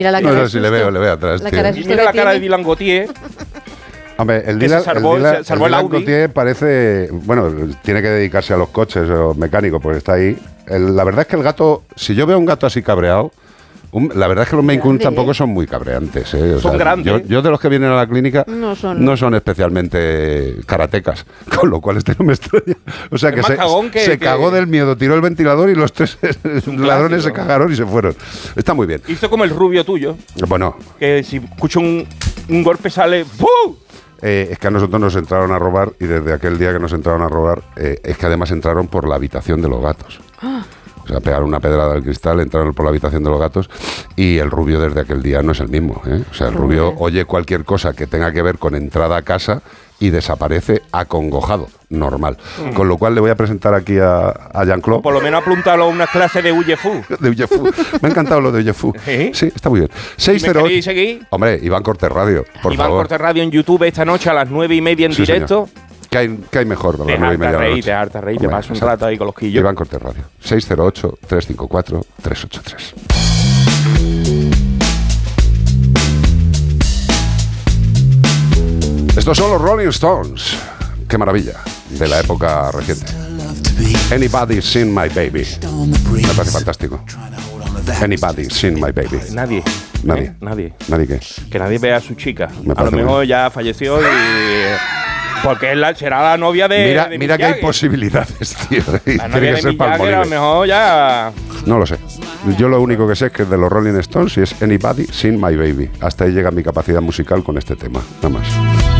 Mira la cara. No sé si le veo atrás, tío. Y mira la cara de Dylan Gautier. Hombre, el Dylan Gautier parece... Bueno, tiene que dedicarse a los coches o mecánicos porque está ahí. La verdad es que el gato... Si yo veo a un gato así cabreado... La verdad es que los Maine Coon tampoco son muy cabreantes. Son grandes. Yo de los que vienen a la clínica no son especialmente karatecas, con lo cual este no me extraña. O sea que se cagó del miedo, tiró el ventilador y los tres ladrones se cagaron y se fueron. Está muy bien. Hizo como el rubio tuyo. Bueno. Que si escucha un golpe sale... ¡Bum! Es que a nosotros nos entraron a robar y desde aquel día que nos entraron a robar, es que además entraron por la habitación de los gatos. O sea, pegaron una pedrada al cristal, entraron por la habitación de los gatos y el rubio desde aquel día no es el mismo, ¿eh? O sea, el rubio oye cualquier cosa que tenga que ver con entrada a casa y desaparece acongojado, normal. Con lo cual le voy a presentar aquí a Jean-Claude. Por lo menos apuntalo a una clase de Uyefu. De Uyefu. Me ha encantado lo de Uyefu. Sí, está muy bien. 608. ¿Me seguir? Hombre, Iván Cortés Radio, por Iván favor. Cortés Radio en YouTube esta noche a las 9:30 en directo. Señor. ¿Qué hay mejor de las 9:30 de la noche? Te harta reír, te paso un rato ahí con los quillos. Iván Cortés Radio, 608-354-383. Estos son los Rolling Stones. Qué maravilla, de la época reciente. Anybody Seen My Baby. Me parece fantástico. Anybody Seen My Baby. Nadie. ¿Nadie qué? Que nadie vea a su chica. A lo mejor ya falleció y... Porque será la novia de Mira que hay posibilidades, tío. La novia de Mick Jagger a lo mejor ya... No lo sé. Yo lo único que sé es que es de los Rolling Stones y es Anybody Seen My Baby. Hasta ahí llega mi capacidad musical con este tema. Nada más.